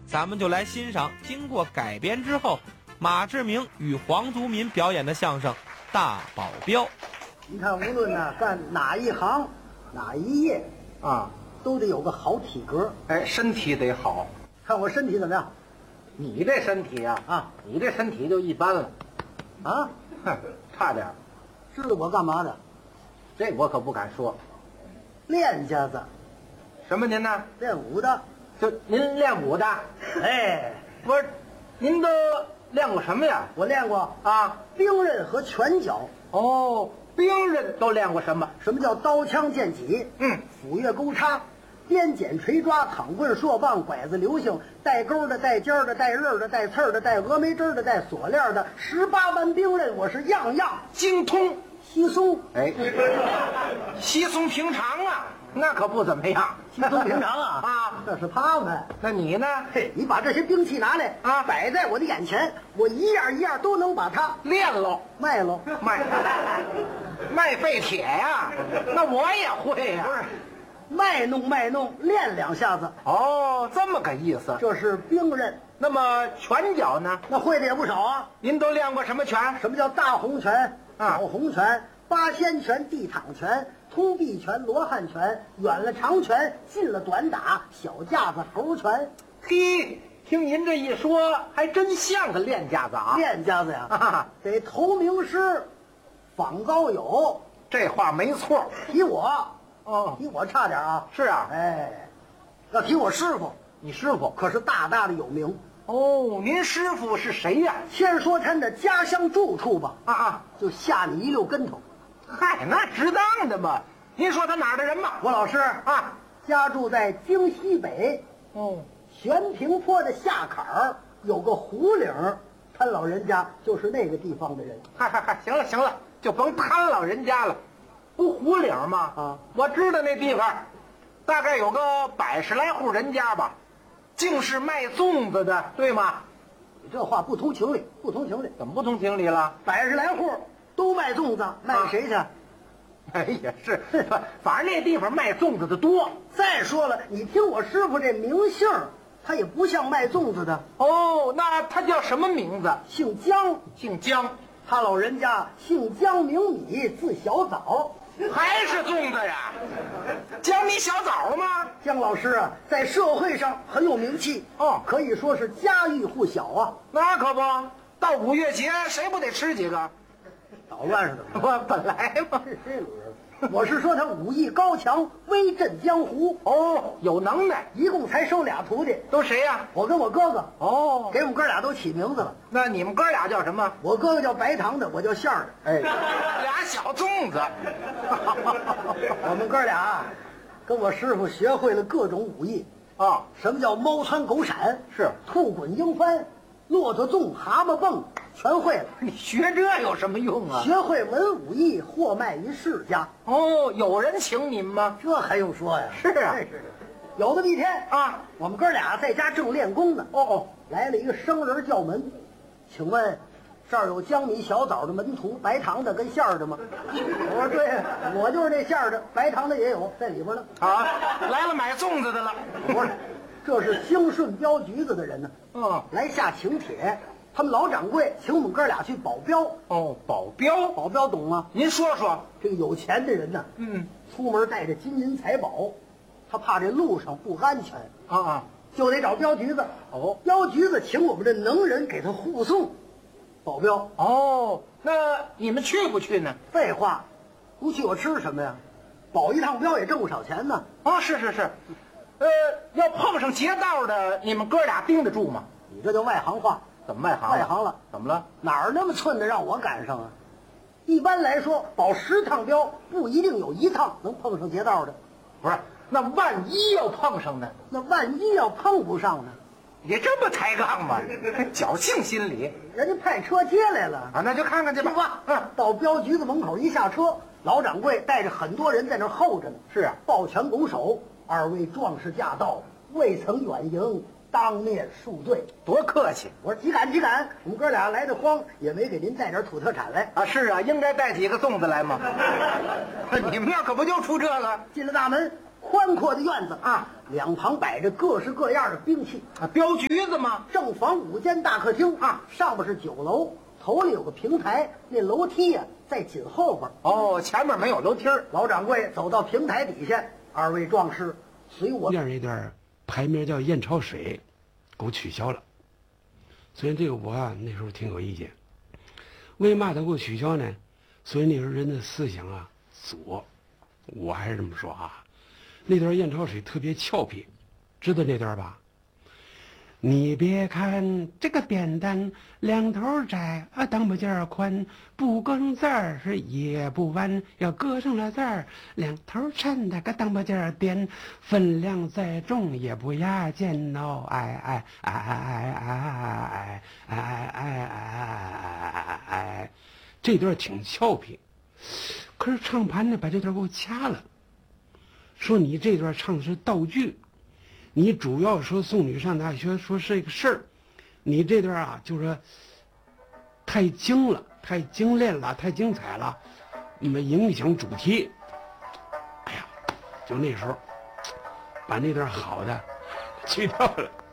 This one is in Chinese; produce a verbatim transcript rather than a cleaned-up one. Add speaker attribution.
Speaker 1: 咱们就来欣赏经过改编之后马志明与黄族民表演的相声《大保镖》。
Speaker 2: 你看，无论呢干哪一行哪一业
Speaker 3: 啊，
Speaker 2: 都得有个好体格。
Speaker 3: 哎，身体得好。
Speaker 2: 看我身体怎么样？
Speaker 3: 你这身体呀、啊，
Speaker 2: 啊，
Speaker 3: 你这身体就一般了，
Speaker 2: 啊，
Speaker 3: 哼，差点儿。
Speaker 2: 知道我干嘛的？
Speaker 3: 这我可不敢说。
Speaker 2: 练家子，
Speaker 3: 什么您呢？
Speaker 2: 练武的。
Speaker 3: 就您练武的？
Speaker 2: 哎，
Speaker 3: 不是，您都练过什么呀？
Speaker 2: 我练过
Speaker 3: 啊，
Speaker 2: 兵刃和拳脚。
Speaker 3: 哦，兵刃都练过什么？
Speaker 2: 什么叫刀枪剑戟？
Speaker 3: 嗯，
Speaker 2: 斧钺钩叉，鞭锏锤抓，躺棍槊棒，拐子流星，带钩的，带尖的，带刃的，带刺儿的，带峨眉针的，带锁链的，十八般兵刃我是样样
Speaker 3: 精通。
Speaker 2: 稀松，
Speaker 3: 哎，稀松平常啊，那可不怎么样。
Speaker 2: 稀松平常啊
Speaker 3: 啊，
Speaker 2: 这是他们。
Speaker 3: 那你呢？
Speaker 2: 嘿，你把这些兵器拿来
Speaker 3: 啊，
Speaker 2: 摆在我的眼前，我一样一样都能把它
Speaker 3: 练喽，
Speaker 2: 卖喽，
Speaker 3: 卖卖废铁呀、啊？那我也会呀、啊。
Speaker 2: 不是，卖弄卖弄，练两下子。
Speaker 3: 哦，这么个意思。
Speaker 2: 这是兵刃。
Speaker 3: 那么拳脚呢？
Speaker 2: 那会的也不少啊。
Speaker 3: 您都练过什么拳？
Speaker 2: 什么叫大红拳？
Speaker 3: 啊，
Speaker 2: 小红拳、八仙拳、地躺拳、通臂拳、罗汉拳，远了长拳，近了短打，小架子猴拳。
Speaker 3: 嘿，听您这一说，还真像个练家子啊！
Speaker 2: 练家子呀，
Speaker 3: 啊，
Speaker 2: 得投名师，访高友。
Speaker 3: 这话没错。
Speaker 2: 提我，
Speaker 3: 哦，
Speaker 2: 提我差点啊。
Speaker 3: 是啊，
Speaker 2: 哎，要提我师傅，
Speaker 3: 你师傅
Speaker 2: 可是大大的有名。
Speaker 3: 哦，您师傅是谁呀、啊？
Speaker 2: 先说他的家乡住处吧。
Speaker 3: 啊啊，
Speaker 2: 就吓你一溜跟头。
Speaker 3: 嗨，那值当的嘛。您说他哪儿的人吧？
Speaker 2: 我老师
Speaker 3: 啊，
Speaker 2: 家住在京西北。
Speaker 3: 哦，
Speaker 2: 悬平坡的下坎儿有个胡岭，他老人家就是那个地方的人。
Speaker 3: 嗨嗨嗨，行了行了，就甭贪老人家了。不胡岭吗？
Speaker 2: 啊，
Speaker 3: 我知道那地方，大概有个百十来户人家吧。竟是卖粽子的，对吗？
Speaker 2: 你这话不通情理，不通情理。
Speaker 3: 怎么不通情理了？
Speaker 2: 百十来户都卖粽子，卖给谁去？
Speaker 3: 啊、哎，也是，反正那地方卖粽子的多。
Speaker 2: 再说了，你听我师傅这名姓，他也不像卖粽子的。
Speaker 3: 哦，那他叫什么名字？
Speaker 2: 姓姜，
Speaker 3: 姓姜。
Speaker 2: 他老人家姓姜，名米，字小枣。
Speaker 3: 还是粽子呀？姜米小枣吗？
Speaker 2: 姜老师啊，在社会上很有名气
Speaker 3: 哦，
Speaker 2: 可以说是家喻户晓啊。
Speaker 3: 那可不，到五月节谁不得吃几个？
Speaker 2: 捣乱似的。
Speaker 3: 我本来嘛，
Speaker 2: 这轮我是说他武艺高强，威震江湖。
Speaker 3: 哦，有能耐。
Speaker 2: 一共才收俩徒弟，
Speaker 3: 都谁呀、啊？
Speaker 2: 我跟我哥哥。
Speaker 3: 哦，
Speaker 2: 给我们哥俩都起名字了。
Speaker 3: 那你们哥俩叫什么？
Speaker 2: 我哥哥叫白糖的，我叫馅儿的。
Speaker 3: 哎，俩小粽子。
Speaker 2: 我们哥俩跟我师傅学会了各种武艺
Speaker 3: 啊。
Speaker 2: 什么叫猫窜狗闪？
Speaker 3: 是
Speaker 2: 兔滚鹰翻，骆驼纵，蛤蟆蹦，全会了。
Speaker 3: 你学这有什么用啊？
Speaker 2: 学会文武艺，货卖于世家。
Speaker 3: 哦，有人请您吗？
Speaker 2: 这还用说呀？
Speaker 3: 是啊，
Speaker 2: 有这么一天
Speaker 3: 啊，
Speaker 2: 我们哥俩在家正练功呢。
Speaker 3: 哦哦，
Speaker 2: 来了一个生人叫门，请问这儿有江米小枣的门徒，白糖的跟馅儿的吗？我说对，我就是那馅儿的，白糖的也有在里边呢。
Speaker 3: 啊，来了买粽子的了。
Speaker 2: 不是，这是兴顺镖局子的人呢。
Speaker 3: 嗯，
Speaker 2: 来下请帖，他们老掌柜请我们哥俩去保镖。
Speaker 3: 哦，保镖，
Speaker 2: 保镖懂吗？
Speaker 3: 您说说。
Speaker 2: 这个有钱的人呢，
Speaker 3: 嗯，
Speaker 2: 出门带着金银财宝，他怕这路上不安全
Speaker 3: 啊啊，
Speaker 2: 就得找镖局子。
Speaker 3: 哦，
Speaker 2: 镖局子请我们这能人给他护送。保镖。
Speaker 3: 哦，那你们去不去呢？
Speaker 2: 废话，不去我吃什么呀？保一趟镖也挣不少钱呢。
Speaker 3: 啊，是是是，呃，要碰上劫道的，你们哥俩盯得住吗？
Speaker 2: 你这叫外行话。
Speaker 3: 怎么外行？
Speaker 2: 外行了？
Speaker 3: 怎么了？
Speaker 2: 哪儿那么寸的让我赶上啊？一般来说，保十趟镖不一定有一趟能碰上劫道的。
Speaker 3: 不是，那万一要碰上呢？
Speaker 2: 那万一要碰不上呢？
Speaker 3: 也这么抬杠吗？侥幸心理。
Speaker 2: 人家派车接来了
Speaker 3: 啊，那就看看去吧。
Speaker 2: 吧。嗯，到镖局子门口一下车，老掌柜带着很多人在那儿候着呢。
Speaker 3: 是啊，
Speaker 2: 抱拳拱手，二位壮士驾到，未曾远迎，当面恕罪。
Speaker 3: 多客气。
Speaker 2: 我说几赶几赶，我们哥俩来的慌，也没给您带点土特产来
Speaker 3: 啊。是啊，应该带几个粽子来嘛。你们那可不就出这了？
Speaker 2: 进了大门， 宽阔的院子啊，两旁摆着各式各样的兵器
Speaker 3: 啊，镖局子吗？
Speaker 2: 正房五间大客厅啊，上边是酒楼，头里有个平台，那楼梯呀、啊、在紧后边。
Speaker 3: 哦，前面没有楼梯儿。
Speaker 2: 老掌柜走到平台底下，二位壮士随我。
Speaker 4: 边那段牌名叫燕巢水，给我取消了。所以这个我啊那时候挺有意见。为嘛他给我取消呢？所以那时候人的思想啊左，我还是这么说啊。那段燕巢水特别俏皮，知道那段吧？你别看这个扁担两头窄啊，当不尖儿宽，不更字儿是也不弯，要搁上了字儿，两头衬的个当不尖儿颠，分量再重也不压肩哦，哎哎哎哎哎哎哎哎哎哎哎，这段挺俏皮，可是唱盘呢把这段给我掐了。说你这段唱的是道具，你主要说送女上大学说是一个事儿，你这段啊就说太精了，太精炼了，太精彩了，那么影响主题。哎呀，就那时候把那段好的去掉了。